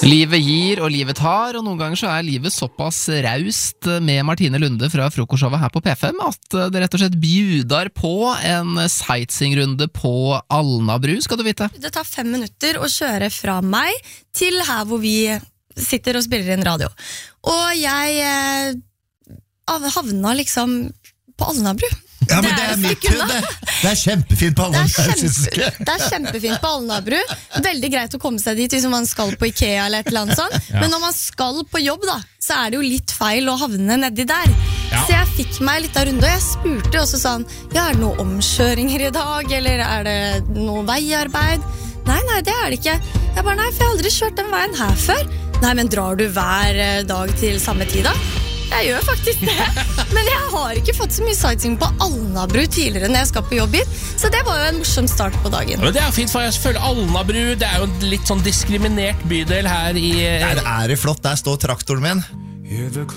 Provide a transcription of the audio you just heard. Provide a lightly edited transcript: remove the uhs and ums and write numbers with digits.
Livet gir og livet tar, og noen ganger så livet såpass raust med Martine Lunde fra frokostshowet her på P5 at det rett og slett bjudar på en sightseeingrunde på Alnabru, skal du vite. Det tar 5 minutter å kjøre fra meg til her hvor vi sitter og spiller inn radio. Og jeg havna liksom på Alnabru. Ja, men det mitt det kjempefint på Alnabru. Det kjempefint på Alnabru. Veldig greit å komme seg dit hvis man skal på IKEA eller et eller annet sånt. Ja. Men når man skal på jobb da, så det jo litt feil å havne nedi der. Ja. Så jeg fikk meg litt av runde, og jeg spurte også sånn, ja, det noen omkjøringer i dag, eller det noe veiarbeid? Nei, det det ikke. Jeg bare, nei, for jeg har aldri kjørt den veien her før. Nei, men drar du hver dag til samme tid da? Jeg gjør faktisk det, men jeg har ikke fått så mye sightseeing på Alnabru tidligere når jeg skal på jobb hit, så det var jo en morsom start på dagen. Men det fint, for jeg føler Alnabru, det jo en litt sånn diskriminert bydel her i... Der det flott, der står traktoren min.